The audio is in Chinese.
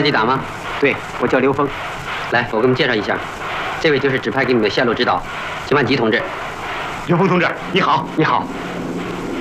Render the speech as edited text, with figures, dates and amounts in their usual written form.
自己打吗？ 对，我叫刘峰。 来，我给你们介绍一下，这位就是指派给你们的线路指导秦万吉同志。 刘峰同志，你好，你好。